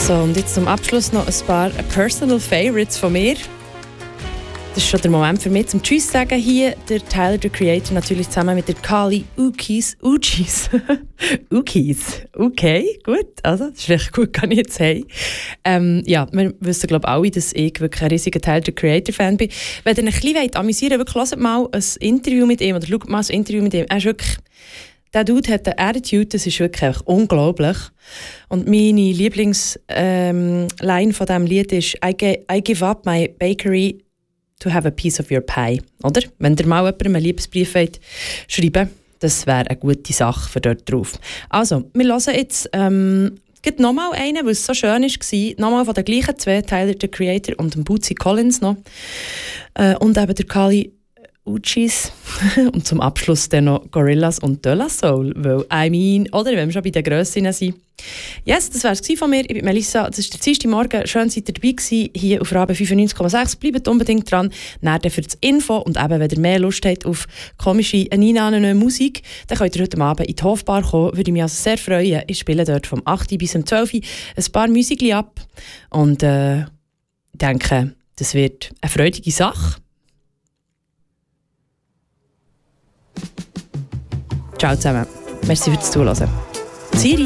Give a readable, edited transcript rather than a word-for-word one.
So, und jetzt zum Abschluss noch ein paar Personal Favorites von mir. Das ist schon der Moment für mich zum Tschüss sagen hier. Der Tyler, the Creator, natürlich zusammen mit der Kali Uchis. Okay, gut. Also, das ist recht gut, kann ich jetzt sagen. Ja, wir wissen, glaube ich, alle, dass ich wirklich ein riesiger Tyler, the Creator-Fan bin. Wenn ihr euch ein bisschen amüsieren wollt, wirklich hört mal ein Interview mit ihm oder schaut mal ein Interview mit ihm. Er ist wirklich... Der Dude hat eine Attitude, das ist wirklich einfach unglaublich. Und meine Lieblingsline von diesem Lied ist I give up my bakery to have a piece of your pie. Oder? Wenn ihr mal jemandem einen Liebesbrief schreiben, das wäre eine gute Sache für dort drauf. Also, wir hören jetzt nochmal einen, weil es so schön war. Nochmal von den gleichen zwei, Tyler, the Creator und Bootsy Collins noch. Und eben der Kali Uchis. Und zum Abschluss dann noch Gorillaz und De La Soul. Weil, oder wenn wir schon bei den Grössinnen sind. Yes, das war es von mir. Ich bin Melissa. Das ist der Dienstag Morgen. Schön, seid ihr dabei gewesen. Hier auf Rabe 95,6. Bleibt unbedingt dran. Dann für das Info. Und eben, wenn ihr mehr Lust habt auf komische, neue Musik, dann könnt ihr heute Abend in die Hofbar kommen. Würde mich also sehr freuen. Ich spiele dort vom 8 bis 12 ein paar Musikli ab. Und ich denke, das wird eine freudige Sache. Ciao zusammen. Merci fürs Zuhören. Siri.